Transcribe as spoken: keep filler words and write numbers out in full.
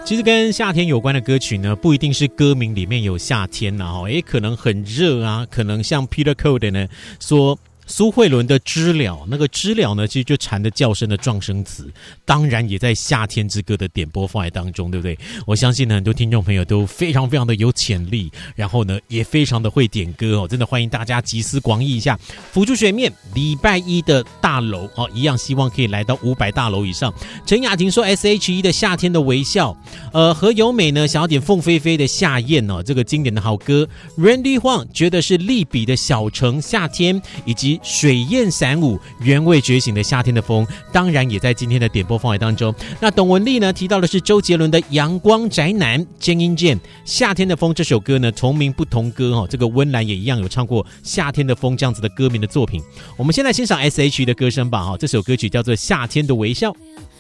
其实跟夏天有关的歌曲呢，不一定是歌名里面有夏天呐、啊，也可能很热啊，可能像 Peter Code 呢说。苏慧伦的知了，那个知了呢，其实就蝉的叫声的状声词，当然也在夏天之歌的点播放在当中，对不对？我相信呢，很多听众朋友都非常非常的有潜力，然后呢，也非常的会点歌哦，真的欢迎大家集思广益一下。辅助水面礼拜一的大楼哦，一样希望可以来到五百大楼以上。陈雅婷说 S H E 的夏天的微笑，呃，何由美呢想要点凤飞飞的夏宴哦，这个经典的好歌。Randy Huang 觉得是利比的小城夏天，以及水焰闪舞原味觉醒的夏天的风，当然也在今天的点播范围当中。那董文丽呢提到的是周杰伦的阳光宅男jen英健夏天的风这首歌呢，同名不同歌哦，这个温岚也一样有唱过夏天的风这样子的歌名的作品。我们先来欣赏 S H E 的歌声吧，这首歌曲叫做夏天的微笑。